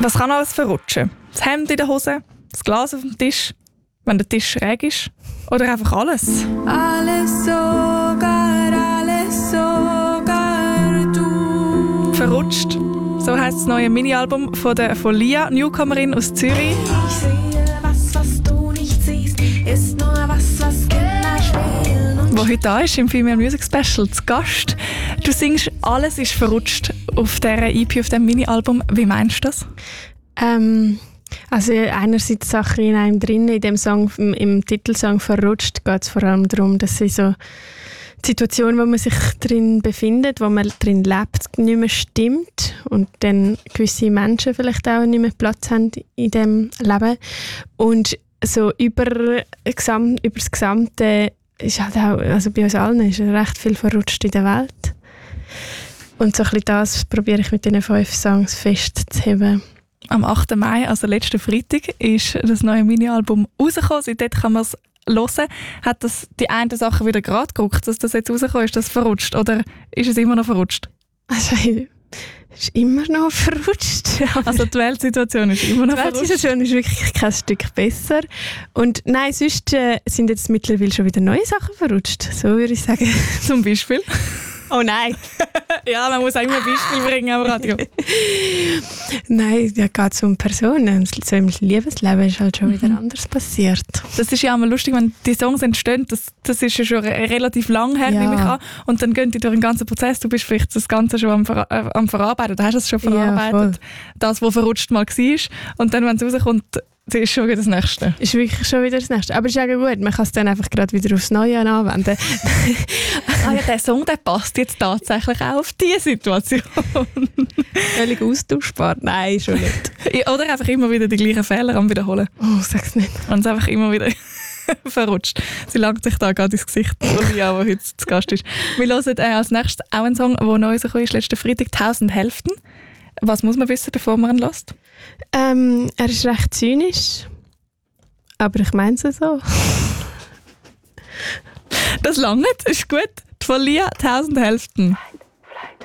Was kann alles verrutschen? Das Hemd in der Hose, das Glas auf dem Tisch, wenn der Tisch schräg ist oder einfach alles? Alles sogar du. Verrutscht. So heisst das neue Mini-Album von der Folia, Newcomerin aus Zürich. Ich sehe was du nicht siehst, ist nur was Kinder spielen. Wo heute da ist im Female Music Special zu Gast. Du singst «Alles ist verrutscht» auf dieser EP, auf diesem Mini-Album. Wie meinst du das? Also einerseits Sachen in einem drin, in dem Song, im Titelsong «Verrutscht» geht es vor allem darum, dass sie so die Situation, wo man sich drin befindet, wo man drin lebt, nicht mehr stimmt und dann gewisse Menschen vielleicht auch nicht mehr Platz haben in dem Leben. Und so über das Gesamte ist halt auch, also bei uns allen ist recht viel verrutscht in der Welt. Und so ein bisschen das probiere ich mit diesen 5 Songs festzuheben. Am 8. Mai, also letzten Freitag, ist das neue Mini-Album rausgekommen. Seitdem kann man es hören. Hat das die eine Sache wieder gerade gerückt, dass das jetzt rausgekommen ist, das verrutscht? Oder ist es immer noch verrutscht? Also, es ist immer noch verrutscht. Also die Weltsituation ist immer noch verrutscht? Die Weltsituation ist wirklich kein Stück besser. Und nein, sonst sind jetzt mittlerweile schon wieder neue Sachen verrutscht. So würde ich sagen. Zum Beispiel? Oh nein! Ja, man muss auch immer ein Beispiel bringen am Radio. Nein, ja, geht es um Personen. So im Liebesleben ist halt schon wieder anders passiert. Das ist ja auch mal lustig, wenn die Songs entstehen. Das ist ja schon relativ lang her, nehme ich an. Und dann gehen die durch den ganzen Prozess. Du bist vielleicht das Ganze schon am Verarbeiten. Du hast es schon verarbeitet. Ja, das, was verrutscht mal war. Und dann, wenn es rauskommt, das ist schon wieder das Nächste. Ist wirklich schon wieder das Nächste. Aber es ist ja gut, man kann es dann einfach gerade wieder aufs Neue anwenden. Ja, der Song der passt jetzt tatsächlich auch auf diese Situation. Völlig austauschbar? Nein, schon nicht. Oder einfach immer wieder die gleichen Fehler am Wiederholen. Oh, sag's nicht. Und es einfach immer wieder verrutscht. Sie langt sich da gerade ins Gesicht, Olivia, die heute zu Gast ist. Wir hören als nächstes auch einen Song, der neu rausgekommen ist, letzten Freitag, «1000 Hälften». Was muss man wissen, bevor man ihn hört? Er ist recht zynisch, aber ich meine es so. Das langt, ist gut. Die Folia, «1000 Hälften».